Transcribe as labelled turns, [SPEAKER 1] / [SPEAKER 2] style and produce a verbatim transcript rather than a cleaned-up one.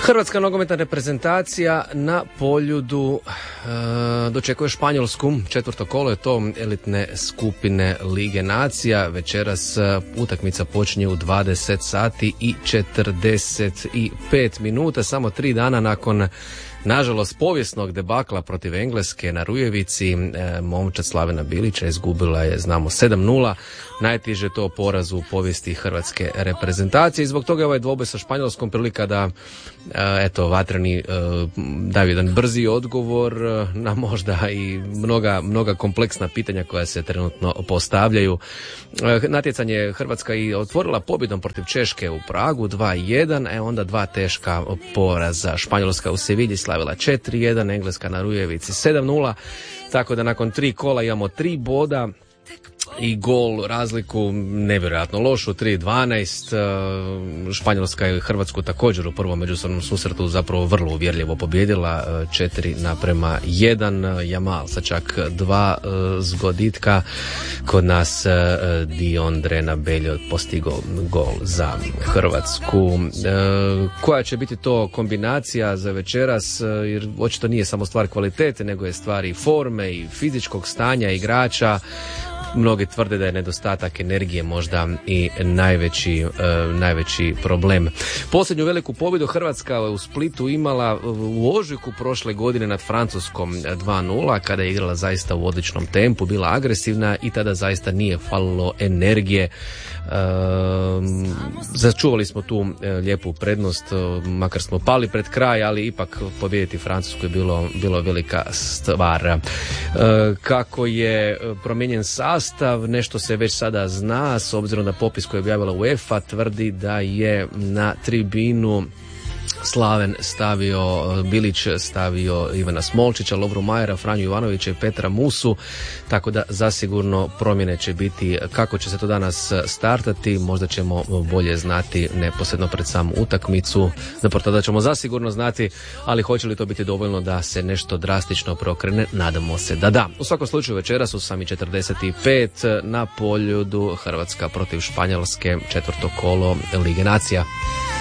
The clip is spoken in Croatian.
[SPEAKER 1] Hrvatska nogometna reprezentacija na Poljudu e, dočekuje Španjolsku. Četvrto kolo je to elitne skupine Lige nacija. Večeras utakmica počinje u dvadeset sati i četrdeset pet minuta, samo tri dana nakon nažalost povijesnog debakla protiv Engleske na Rujevici. E, momčad Slavena Bilića izgubila je, znamo, sedam nula. Najteže to poraz u povijesti hrvatske reprezentacije i zbog toga je ovaj dvoboj sa Španjolskom prilika da e, eto, vatreni e, daju jedan brzi odgovor na možda i mnoga, mnoga kompleksna pitanja koja se trenutno postavljaju. E, natjecanje Hrvatska i otvorila pobjedom protiv Češke u Pragu dva jedan, e onda dva teška poraza. Španjolska u Sevilji slavila četiri jedan, Engleska na Rujevici sedam nula, tako da nakon tri kola imamo tri boda i gol razliku nevjerojatno lošu, tri dvanaest. Španjolska je Hrvatsku također u prvom međusobnom susretu zapravo vrlo uvjerljivo pobjedila, četiri naprema jedan. Jamal sa čak dva zgoditka. Kod nas Diondre Nabeljo postigao gol za Hrvatsku. Koja će biti to kombinacija za večeras, jer očito nije samo stvar kvalitete, nego je stvar i forme i fizičkog stanja igrača. Mnogi tvrde da je nedostatak energije možda i najveći, uh, najveći problem. Posljednju veliku pobjedu Hrvatska u Splitu imala u ožujku prošle godine nad Francuskom dva nula, kada je igrala zaista u odličnom tempu, bila agresivna i tada zaista nije falilo energije. Uh, začuvali smo tu uh, lijepu prednost, uh, makar smo pali pred kraj, ali ipak pobijediti Francusku je bilo, bilo velika stvar. Uh, kako je promijenjen sastav, nešto se već sada zna, s obzirom da popis koji je objavila UEFA tvrdi da je na tribinu Slaven stavio, Bilić stavio Ivana Smolčića, Lovru Majera, Franju Ivanovića i Petra Musu, tako da zasigurno promjene će biti. Kako će se to danas startati, možda ćemo bolje znati neposredno pred samu utakmicu, zapravo tada ćemo zasigurno znati, ali hoće li to biti dovoljno da se nešto drastično preokrene, nadamo se da da. U svakom slučaju večeras u osam i četrdeset pet na Poljudu Hrvatska protiv Španjolske, četvrto kolo Lige nacija.